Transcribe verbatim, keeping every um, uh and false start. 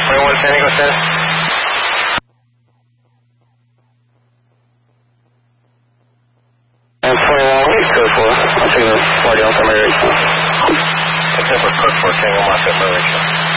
twenty-one San Diego status. And twenty-one, wait, code four. I'll take the four Delta, my ratio. Except for code four, Tango, Moscow, my ratio.